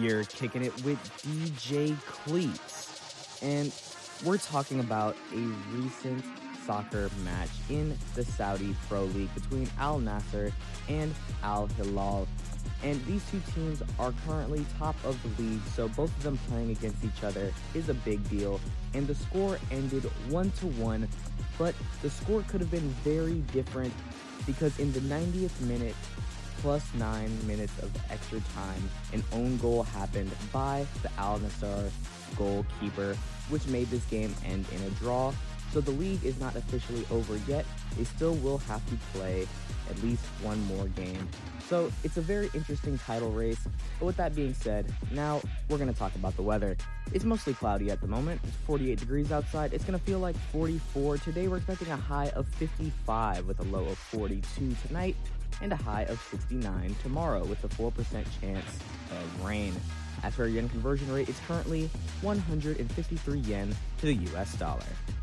here kicking it with DJ Cleats. And we're talking about a recent soccer match in the Saudi Pro League between Al Nassr and Al Hilal. And these two teams are currently top of the league, so both of them playing against each other is a big deal. And the score ended 1-1, but the score could have been very different because in the 90th minute, plus 9 minutes of extra time, an own goal happened by the Al Nassr goalkeeper, which made this game end in a draw. So the league is not officially over yet. They still will have to play at least one more game. So it's a very interesting title race. But with that being said, now we're going to talk about the weather. It's mostly cloudy at the moment. It's 48 degrees outside. It's going to feel like 44. Today we're expecting a high of 55 with a low of 42 tonight and a high of 69 tomorrow with a 4% chance of rain. As for our yen conversion rate, it's currently 153 yen to the US dollar.